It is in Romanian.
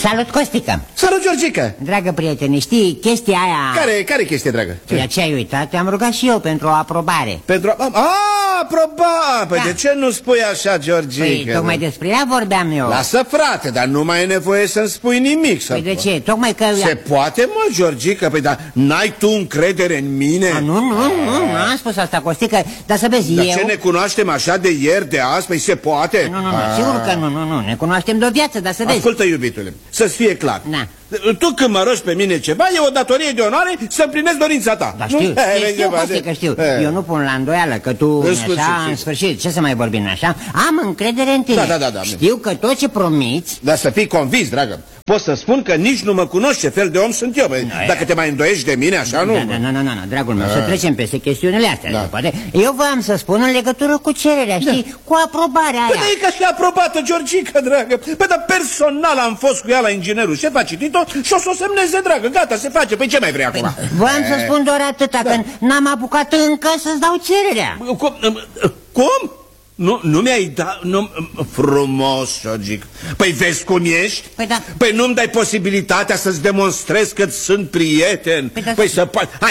Salut, Costică. Salut, Georgica. Dragă prietene, știi chestia aia... Care chestie, dragă? De ce ai uitat? Te-am rugat și eu pentru o aprobare. Pentru... aprobare. Păi de ce nu spui așa, Georgica? Păi, tocmai despre ea vorbeam eu. Lasă, frate, dar nu mai e nevoie să-mi spui nimic. Păi de ce? Tocmai că... Se poate, mă, Georgica? Păi dar n-ai tu încredere în mine? Nu am spus asta, Costică. Dar să vezi, dar eu... ce, ne cunoaștem așa de ieri, de azi? Păi se poate? Nu, sigur că nu, ne cunoaștem de o viață, dar să vezi. Ascultă, iubitule, să-ți fie clar. Na. Tu când mă rogi pe mine ceva, e o datorie de onoare să împlinesc dorința ta. Da, știu. Eu nu pun la îndoială că tu, în sfârșit, ce să mai vorbim așa? Am încredere în tine. Da. Știu că tot ce promiți... Dar să fii convins, dragă. Pot să spun că nici nu mă cunoști ce fel de om sunt eu. Dacă te mai îndoiești de mine, așa nu? Nu, dragul meu, să trecem peste chestiunile astea. Poate. Eu voiam să spun în legătură cu cererea, știi? Cu aprobarea aia. Păi e ca și aprobată, Georgica, dragă. Păi dar personal am fost cu ea la inginerul șef, a citit-o și o să o semneze, dragă. Gata, se face. Păi ce mai vrei acum? Voiam să spun doar atâta, că n-am apucat încă să-ți dau cererea. Cum? Nu mi-ai dat... Frumos, Georgica. Păi vezi cum ești? Păi da. Păi nu-mi dai posibilitatea să-ți demonstrez că sunt prieten. Păi să...